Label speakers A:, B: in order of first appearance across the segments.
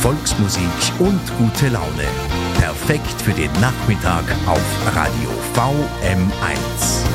A: Volksmusik und gute Laune. Perfekt für den Nachmittag auf Radio VM1.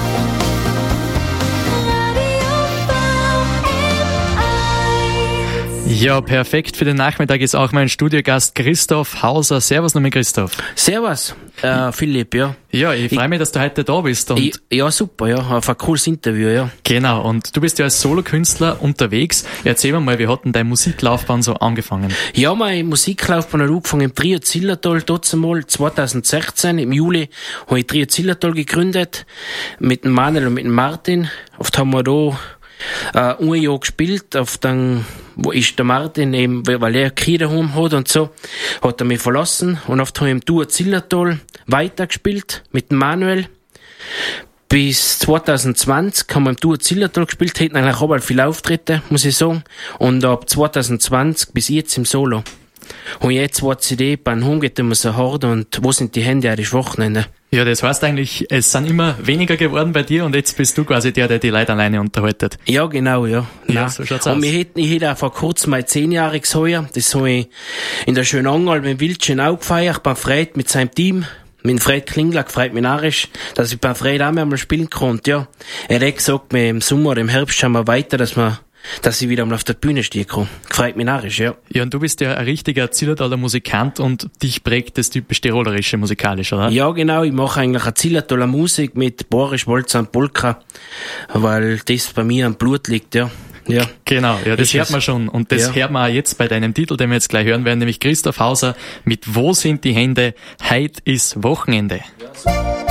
B: Ja, perfekt für den Nachmittag ist auch mein Studiogast Christoph Hauser. Servus nochmal, Christoph.
C: Servus, Philipp, ja.
B: Ja, ich freue mich, dass du heute da bist. Und
C: ja, super, ja. Auf ein cooles Interview, ja.
B: Genau, und du bist ja als Solokünstler unterwegs. Erzähl mir mal, wie hat denn deine Musiklaufbahn so angefangen?
C: Ja, meine Musiklaufbahn hat angefangen im Trio Zillertal, dort einmal 2016. Im Juli habe ich Trio Zillertal gegründet, mit dem Manuel und mit dem Martin. Oft haben wir da ein Jahr gespielt, auf dann, wo ist der Martin eben, weil er Kinder daheim hat und so, hat er mich verlassen und oft habe ich im Duo Zillertal weitergespielt mit dem Manuel. Bis 2020 haben wir im Duo Zillertal gespielt, hätten eigentlich auch viele Auftritte, muss ich sagen, und ab 2020 bis jetzt im Solo. Und jetzt 2 CD, beim Home geht immer so hart und wo sind die Hände, das Wochenende?
B: Ja, das heißt eigentlich, es sind immer weniger geworden bei dir und jetzt bist du quasi der die Leute alleine unterhaltet.
C: Ja, genau, ja.
B: Ja, so schaut's aus.
C: Und ich hätte auch vor kurzem mein 10-jähriges heuer, das habe ich in der schönen Angal mit Wildchen auch gefeiert, beim Fred mit seinem Team. Mit Fred Klingler gefreut mich narrisch, dass ich beim Fred auch mal spielen konnte, ja. Er hat gesagt, im Sommer, im Herbst schauen wir weiter, dass ich wieder mal auf der Bühne stehen kann. Gefreut mich narrisch, ja.
B: Ja, und du bist ja ein richtiger Zillertaler Musikant und dich prägt das typisch Tirolerische musikalisch, oder?
C: Ja, genau. Ich mache eigentlich eine Zillertaler Musik mit Borisch, Walzer und Polka, weil das bei mir am Blut liegt, ja. Ja.
B: Genau, ja, das hört man schon. Und das hört man auch jetzt bei deinem Titel, den wir jetzt gleich hören werden, nämlich Christoph Hauser mit Wo sind die Hände? Heut ist Wochenende. Ja,